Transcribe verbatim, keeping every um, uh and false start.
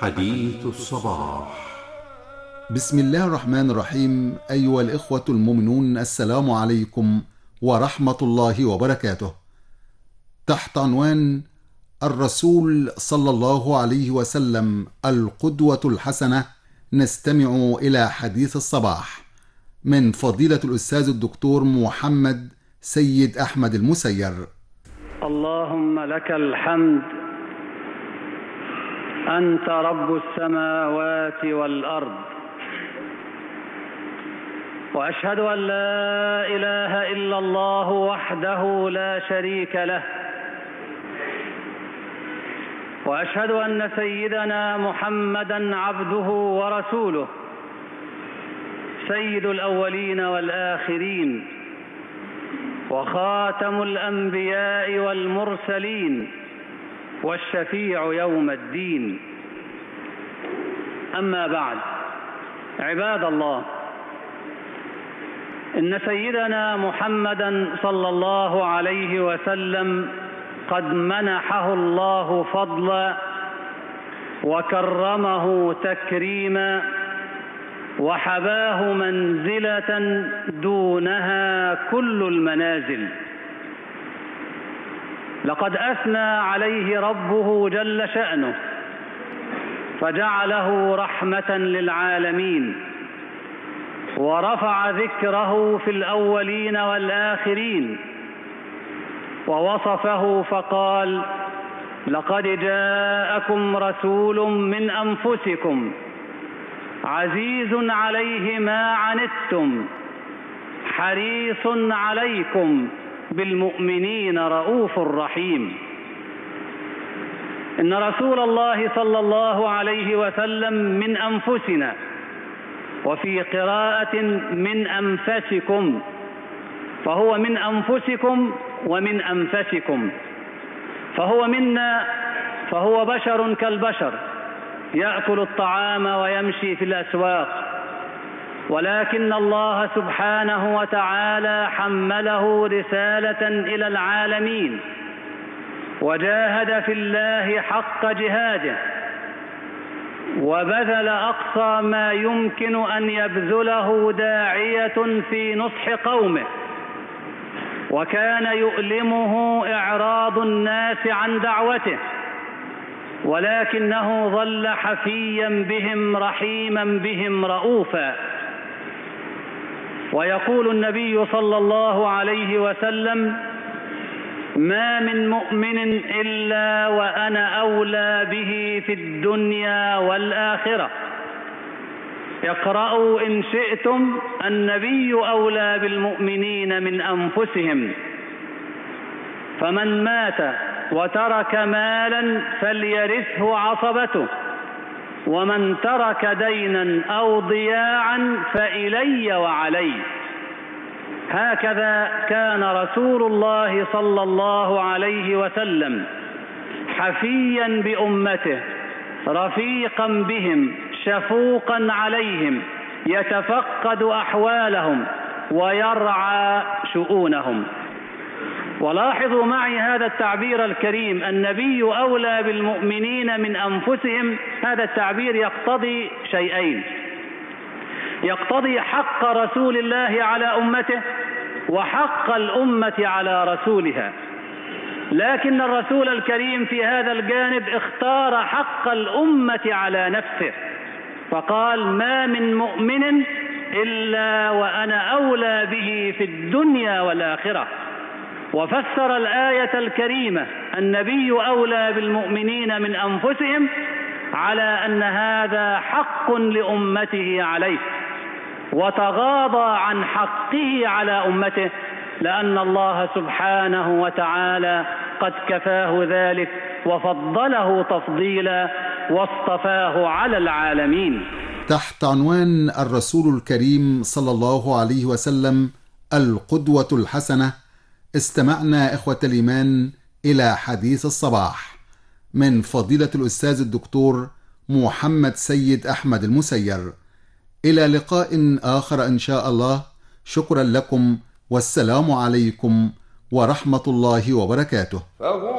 حديث الصباح. بسم الله الرحمن الرحيم. أيها الإخوة المؤمنون، السلام عليكم ورحمة الله وبركاته. تحت عنوان الرسول صلى الله عليه وسلم القدوة الحسنة، نستمع إلى حديث الصباح من فضيلة الأستاذ الدكتور محمد سيد أحمد المسير. اللهم لك الحمد، أنت رب السماوات والأرض، وأشهد أن لا إله إلا الله وحده لا شريك له، وأشهد أن سيدنا محمدًا عبده ورسوله، سيد الأولين والآخرين، وخاتم الأنبياء والمرسلين، والشفيع يوم الدين. أما بعد، عباد الله، إن سيدنا محمدًا صلى الله عليه وسلم قد منحه الله فضلا وكرمه تكريما وحباه منزلة دونها كل المنازل. لقد أثنى عليه ربه جل شأنه فجعله رحمة للعالمين، ورفع ذكره في الأولين والآخرين، ووصفه فقال: لقد جاءكم رسول من أنفسكم عزيز عليه ما عنتم حريص عليكم بالمؤمنين رؤوف رحيم. إن رسول الله صلى الله عليه وسلم من أنفسنا، وفي قراءة من أنفسكم، فهو من أنفسكم ومن أنفسكم، فهو منا، فهو بشر كالبشر، يأكل الطعام ويمشي في الأسواق، ولكن الله سبحانه وتعالى حمله رسالة إلى العالمين، وجاهد في الله حق جهاده، وبذل أقصى ما يمكن أن يبذله داعية في نصح قومه، وكان يؤلمه إعراض الناس عن دعوته، ولكنه ظل حفيا بهم رحيما بهم رؤوفا. ويقول النبي صلى الله عليه وسلم: ما من مؤمن إلا وأنا أولى به في الدنيا والآخرة. اقرأوا إن شئتم: النبي أولى بالمؤمنين من أنفسهم. فمن مات وترك مالا فليرثه عصبته، ومن ترك دينا أو ضياعا فإلي وعلي. هكذا كان رسول الله صلى الله عليه وسلم حفيا بأمته، رفيقا بهم، شفوقا عليهم، يتفقد أحوالهم ويرعى شؤونهم. ولاحظوا معي هذا التعبير الكريم: النبي أولى بالمؤمنين من أنفسهم. هذا التعبير يقتضي شيئين: يقتضي حق رسول الله على أمته، وحق الأمة على رسولها. لكن الرسول الكريم في هذا الجانب اختار حق الأمة على نفسه، فقال: ما من مؤمن إلا وأنا أولى به في الدنيا والآخرة. وفسر الآية الكريمة: النبي أولى بالمؤمنين من أنفسهم، على أن هذا حق لأمته عليه، وتغاضى عن حقه على أمته، لأن الله سبحانه وتعالى قد كفاه ذلك وفضله تفضيلا واصطفاه على العالمين. تحت عنوان الرسول الكريم صلى الله عليه وسلم القدوة الحسنة، استمعنا إخوة الإيمان إلى حديث الصباح من فضيلة الأستاذ الدكتور محمد سيد أحمد المسير. إلى لقاء آخر إن شاء الله. شكرا لكم، والسلام عليكم ورحمة الله وبركاته.